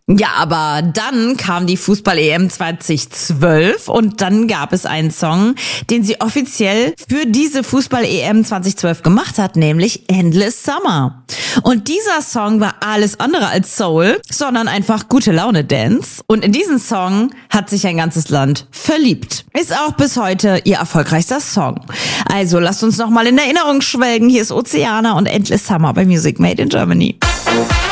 Ja, aber dann kam die Fußball-EM 2012 und dann gab es einen Song, den sie offiziell für diese Fußball-EM 2012 gemacht hat, nämlich Endless Summer. Und dieser Song war alles andere als Soul, sondern einfach gute Laune Dance. Und in diesen Song hat sich ein ganzes Land verliebt. Ist auch bis heute ihr erfolgreichster Song. Also lasst uns nochmal in Erinnerung schwelgen. Hier ist Oceana und Endless Summer bei Music Made in Germany.